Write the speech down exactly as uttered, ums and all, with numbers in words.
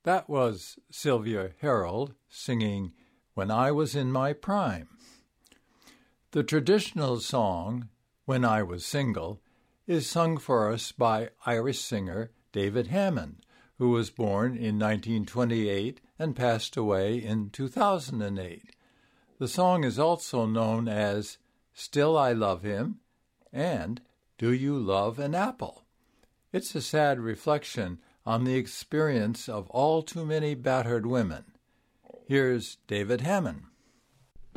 That was Sylvia Harold singing When I Was in My Prime. The traditional song, When I Was Single, is sung for us by Irish singer David Hammond, who was born in nineteen twenty-eight and passed away in two thousand eight. The song is also known as Still I Love Him and Do You Love an Apple? It's a sad reflection on the experience of all too many battered women. Here's David Hammond.